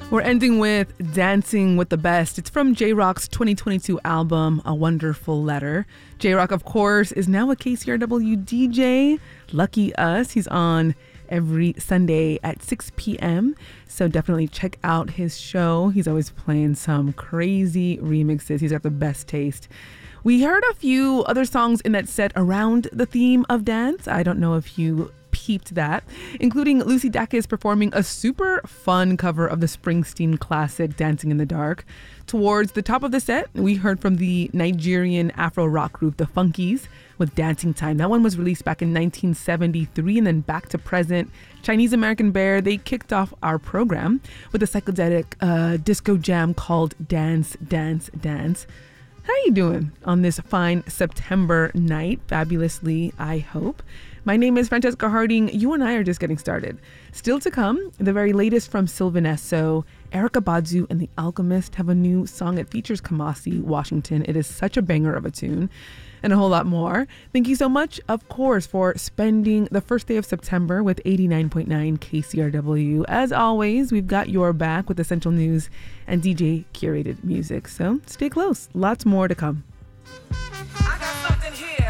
We're ending with Dancing with the Best. It's from J-Rock's 2022 album, A Wonderful Letter. J-Rock, of course, is now a KCRW DJ. Lucky us. He's on every Sunday at 6 p.m. So definitely check out his show. He's always playing some crazy remixes. He's got the best taste. We heard a few other songs in that set around the theme of dance. I don't know if you peeped that, including Lucy Dacus performing a super fun cover of the Springsteen classic Dancing in the Dark. Towards the top of the set, we heard from the Nigerian Afro rock group The Funkies with Dancing Time. That one was released back in 1973, and then back to present, Chinese American Bear, they kicked off our program with a psychedelic disco jam called Dance, Dance, Dance. How are you doing on this fine September night? Fabulously, I hope. My name is Francesca Harding. You and I are just getting started. Still to come, the very latest from Sylvan Esso. Erykah Badu and The Alchemist have a new song. It features Kamasi Washington. It is such a banger of a tune, and a whole lot more. Thank you so much, of course, for spending the first day of September with 89.9 KCRW. As always, we've got your back with essential news and DJ curated music. So stay close. Lots more to come. I got something here.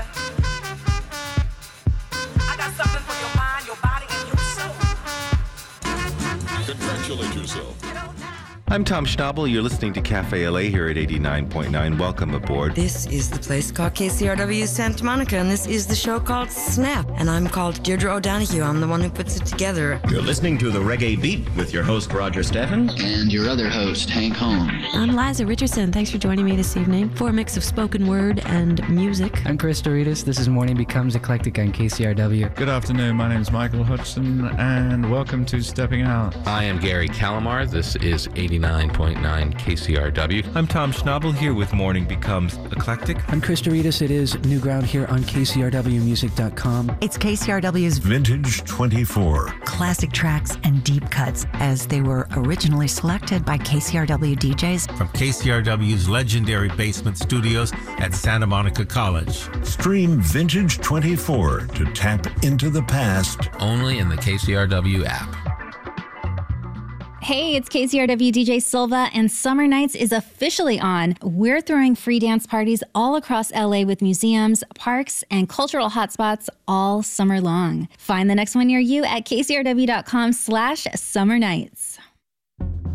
I got something for your mind, your body, and your soul. Congratulate yourself. I'm Tom Schnabel. You're listening to Cafe LA here at 89.9. Welcome aboard. This is the place called KCRW Santa Monica, and this is the show called Snap. And I'm called Deirdre O'Donoghue. I'm the one who puts it together. You're listening to The Reggae Beat with your host, Roger Steffens. And your other host, Hank Holmes. I'm Liza Richardson. Thanks for joining me this evening for a mix of spoken word and music. I'm Chris Doritas. This is Morning Becomes Eclectic on KCRW. Good afternoon. My name is Michael Hudson, and welcome to Stepping Out. I am Gary Calamar. This is 89.9 KCRW. I'm Tom Schnabel here with Morning Becomes Eclectic. I'm Chris Doritas. It is New Ground here on KCRWmusic.com. It's KCRW's Vintage 24. Classic tracks and deep cuts as they were originally selected by KCRW DJs. From KCRW's legendary basement studios at Santa Monica College. Stream Vintage 24 to tap into the past. Only in the KCRW app. Hey, it's KCRW DJ Silva, and Summer Nights is officially on. We're throwing free dance parties all across LA with museums, parks, and cultural hotspots all summer long. Find the next one near you at kcrw.com/summernights.